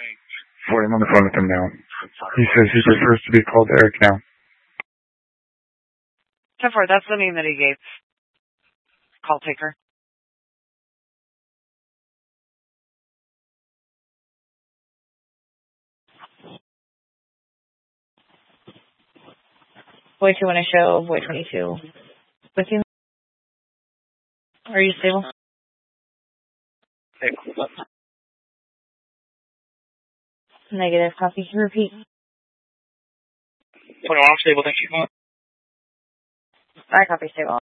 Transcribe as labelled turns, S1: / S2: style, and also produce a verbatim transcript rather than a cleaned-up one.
S1: For him on the phone with him now. He says he prefers to be called Eric now.
S2: ten four, that's the name that he gave. Call taker.
S3: Boy two, want to show Boy twenty-two with you? Are you stable? Negative. Copy. Repeat.
S4: twenty-one, I'm stable. Thank you.
S3: I copy. Stable.